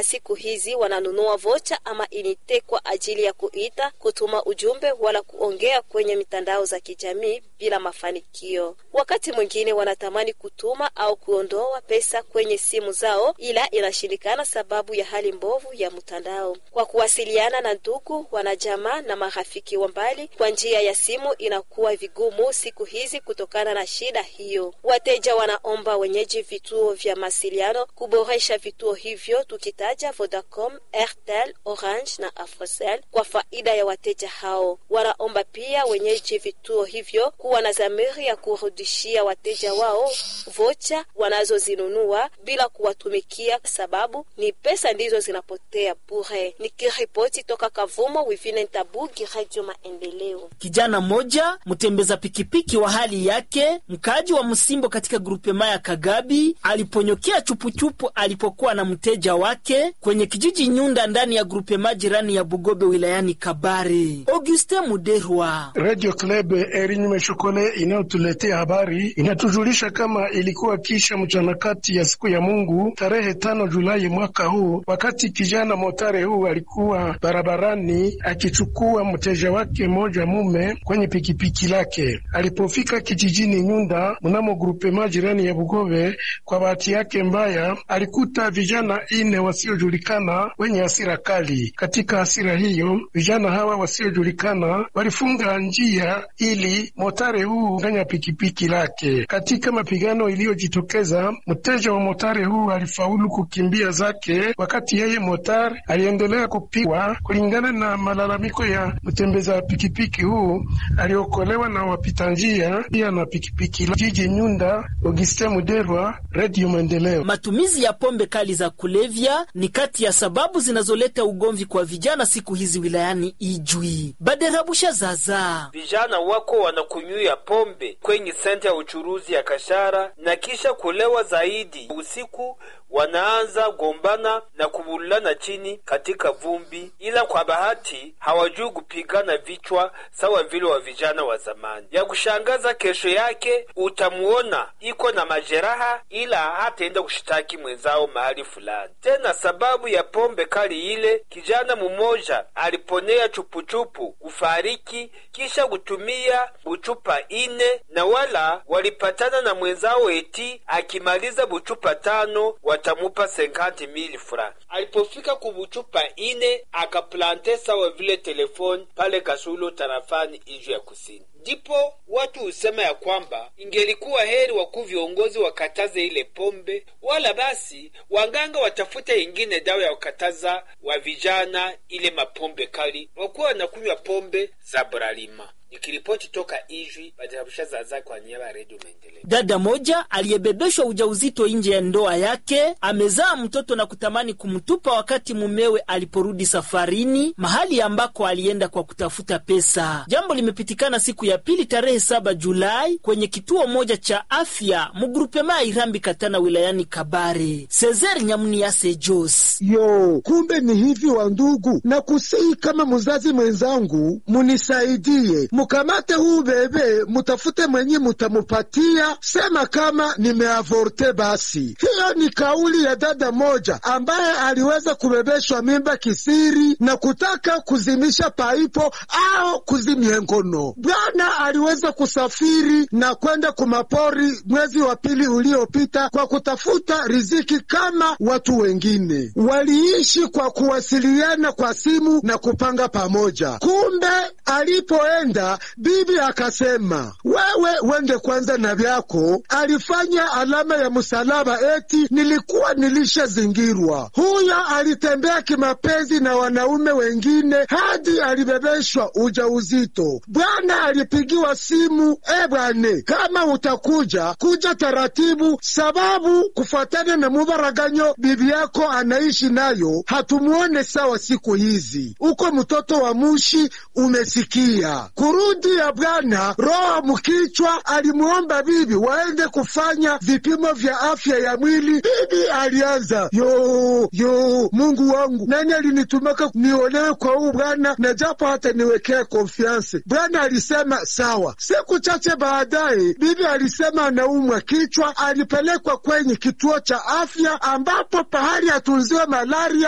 kwamba siku hizi wananunua vocha ama inite kwa ajili ya kuita, kutuma ujumbe wala kuongea kwenye mitandao za kijamii bila mafanikio. Wakati mwingine wanatamani kutuma au kuondoa pesa kwenye simu zao, ila inashindikana sababu ya hali mbovu ya mtandao. Kwa kuwasiliana na ndugu, wanajamaa na marafiki wa mbali kwa njia ya simu inakuwa vigumu siku hizi kutokana na shida hiyo. Wateja wanaomba wenyeji vituo vya mawasiliano kuboresha vituo hivyo, tukitaja Vodacom, Airtel, Orange na Afrocell kwa faida ya wateja hao. Wanaomba pia wenyeji vituo hivyo kuwa na dhamiri ya kurudishia wateja wao vocha wanazozinunua bila kuwatumikia, sababu ni pesa ndizo zinapotea bure. Nikiripoti toka Kavumo, Wivine Ntabugi, Radio Maendeleo. Kijana moja mtembeza pikipiki wa hali yake, mkaaji wa Msimbo katika grupema ya Kagabi, aliponyokea chupuchupu alipokuwa na mteja wake kwenye kijiji Nyunda ndani ya grupema jirani ya Bugobe wilayani Kabare. Auguste Muderwa. Radio Club Erinyume Shokole inayotuletea habari inatujulisha kama ilikuwa kisha mchana kati ya siku ya Mungu tarehe 5 Julai mwaka huu, wakati kijana motare huu alikuwa barabarani akichukua mteja wake moja mume kwenye pikipiki lake. Alipofika kijijini Nyunda mnamo grupema jirani ya Bugobe, kwa bahati yake mbaya alikuta vijana 4 wasiojulikana wenye hasira kali. Katika hasira hiyo, vijana hawa wasiojulikana walifunga njia ili motare huu nganya pikipiki lake. Katika mapigano iliyojitokeza, mteja wa motare huu alifaulu kukimbia zake, wakati yeye motare aliendelea kupigwa. Kulingana na malalamiko ya mtembeza pikipiki huu, aliokolewa na wapita njia pia na pikipiki la jiji Nyunda. Auguste Muderwa, Radio Maendeleo. Matumizi ya pombe kali za kulevya ni kati ya sababu zinazoleta ugomvi kwa vijana siku hizi wilayani Ijwi. Baderabusha Zaza. Vijana wako wanakunywa pombe kwenye senta ya uchuruzi ya Kashara na kisha kulewa zaidi. Usiku wanaanza gombana na kubulana chini katika vumbi, ila kwa bahati hawajui kupigana vichwa sawa vile wa vijana wa zamani. Ya kushangaza, kesho yake utamuona iko na majeraha, ila hataenda kushitaki mwenzao mahali fulani. Tena sababu ya pombe kali ile, kijana mmoja aliponea chupuchupu kufariki kisha kutumia buchupa 4, na wala walipatana na mwenzao eti akimaliza buchupa 5 watamupa 50,000 francs. Alipofika kubuchupa 4 akaplante sawa vile telefoni pale Kasulo tarafani Ijwi ya Kusini. Ndipo watu husema ya kwamba ingelikuwa heri wakuu viongozi wakataze ile pombe, wala basi wanganga watafuta ingine dawa ya kukataza wa vijana ile mapombe kali, wakuwa wanakunywa pombe za Bralima. Nikiripoti toka Ijwi, Badarabusha Zaza kwa niaba ya Radio Maendeleo. Dada moja aliyebebeshwa ujauzito nje ya ndoa yake amezaa mtoto na kutamani kumtupa wakati mumewe aliporudi safarini, mahali ambako alienda kwa kutafuta pesa. Jambo limepitikana siku ya pili tarehe 7 Julai kwenye kituo moja cha afya mugrupema Irambi Katana wilayani Kabare. Cesar Nyamuniase Jos. Kumbe ni hivi wa ndugu, na kusihi kama mzazi mwenzangu munisaidie. Mukamate huu bebe, mutafute mwenye mutamupatia, sema kama nimeavorte basi. Hiyo ni kauli ya dada moja ambaye aliweza kubebeshwa mimba kisiri na kutaka kuzimisha paipo au kuzimia ngono. Bwana aliweza kusafiri na kwenda kumapori mwezi wa pili uliopita kwa kutafuta riziki kama watu wengine. Waliishi kwa kuwasiliana kwa simu na kupanga pamoja. Kumbe alipoenda, bibi akasema, wewe wende kwanza na vyako. Alifanya alama ya msalaba eti nilikuwa nilishazingirwa. Huyo alitembea kimapenzi na wanaume wengine hadi alibebeshwa ujauzito. Bwana alipigiwa simu, bwane, kama utakuja, kuja taratibu, sababu kufuatana na mubaraganyo bibi yako anaishi nayo hatumuone sawa siku hizi. Uko mtoto wa mushi, umesikia. Kurudi ya bwana, roho mkichwa, alimuomba bibi waende kufanya vipimo vya afya ya mwili. Bibi alianza, Mungu wangu, nani alinitumaka niolewe kwa huu bwana, na japo hata niwekea konfianse. Bwana alisema sawa. Siku chache baadaye, bibi alisema anaumwa kichwa. Alipelekwa kwenye kituo cha afya ambapo pahali atunziwe malaria